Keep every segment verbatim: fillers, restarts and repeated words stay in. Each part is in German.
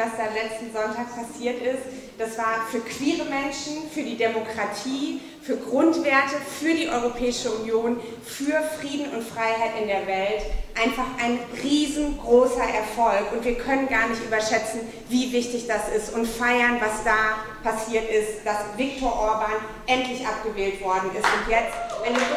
was da letzten Sonntag passiert ist. Das war für queere Menschen, für die Demokratie, für Grundwerte, für die Europäische Union, für Frieden und Freiheit in der Welt einfach ein riesengroßer Erfolg. Und wir können gar nicht überschätzen, wie wichtig das ist und feiern, was da passiert ist, dass Viktor Orban endlich abgewählt worden ist. Und jetzt, wenn wir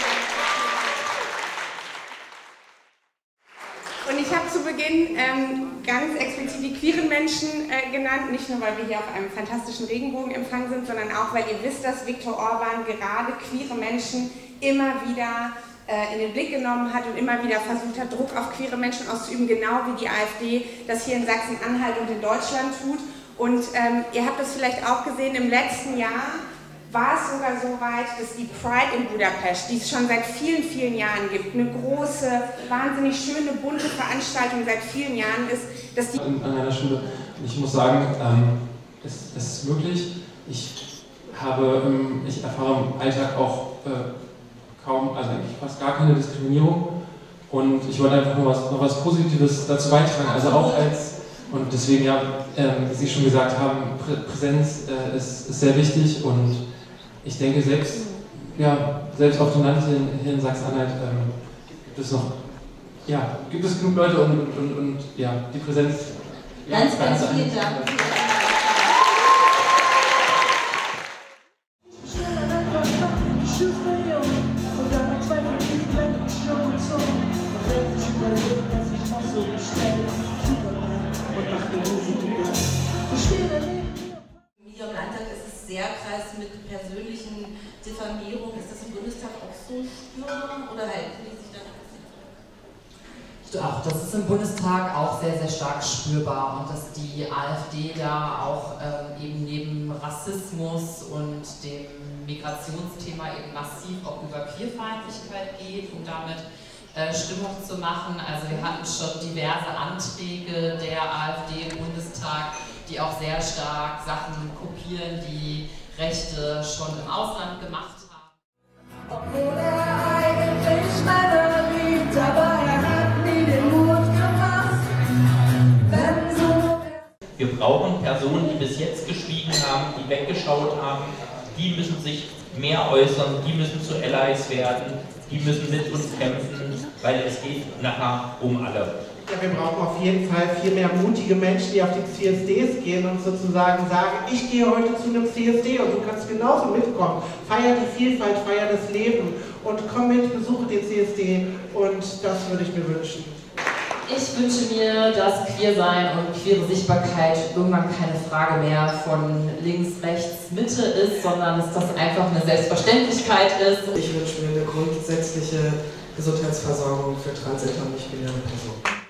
Und ich habe zu Beginn ähm, ganz explizit die queeren Menschen äh, genannt, nicht nur, weil wir hier auf einem fantastischen Regenbogenempfang sind, sondern auch, weil ihr wisst, dass Viktor Orban gerade queere Menschen immer wieder äh, in den Blick genommen hat und immer wieder versucht hat, Druck auf queere Menschen auszuüben, genau wie die AfD das hier in Sachsen-Anhalt und in Deutschland tut. Und ähm, ihr habt das vielleicht auch gesehen, im letzten Jahr war es sogar so weit, dass die Pride in Budapest, die es schon seit vielen, vielen Jahren gibt, eine große, wahnsinnig schöne, bunte Veranstaltung seit vielen Jahren ist, dass die... An einer Schule, ich muss sagen, ähm, es, es ist wirklich, ich habe, ähm, ich erfahre im Alltag auch äh, kaum, also eigentlich fast gar keine Diskriminierung und ich wollte einfach nur was, noch was Positives dazu beitragen, also auch als, und deswegen ja, ähm, wie Sie schon gesagt haben, Prä Präsenz äh, ist, ist sehr wichtig und ich denke, selbst, ja, selbst auf dem Land hier in, hier in Sachsen-Anhalt ähm, gibt es noch, ja, gibt es genug Leute und, und, und, und ja, die Präsenz. Ja, ganz, ganz vielen Dank. Kreis mit persönlichen Diffamierungen, ist das im Bundestag auch so spürbar oder halten die sich da nicht? Doch, das ist im Bundestag auch sehr, sehr stark spürbar und dass die AfD da auch ähm, eben neben Rassismus und dem Migrationsthema eben massiv auch über Queerfeindlichkeit geht, um damit äh, Stimmung zu machen. Also wir hatten schon diverse Anträge der AfD im Bundestag, die auch sehr stark Sachen kopieren, die Rechte schon im Ausland gemacht haben. Obwohl er eigentlich Männer liebt, aber er hat nie den Mut gefasst. Wenn so Wir brauchen Personen, die bis jetzt geschwiegen haben, die weggeschaut haben, die müssen sich mehr äußern, die müssen zu Allies werden, die müssen mit uns kämpfen, weil es geht nachher um alle. Ja, wir brauchen auf jeden Fall viel mehr mutige Menschen, die auf die C S Ds gehen und sozusagen sagen, ich gehe heute zu einem C S D und du kannst genauso mitkommen. Feier die Vielfalt, feier das Leben und komm mit, besuche den C S D und das würde ich mir wünschen. Ich wünsche mir, dass Queersein und queere Sichtbarkeit irgendwann keine Frage mehr von links, rechts, Mitte ist, sondern dass das einfach eine Selbstverständlichkeit ist. Ich wünsche mir eine grundsätzliche Gesundheitsversorgung für trans- und nicht-binäre Personen.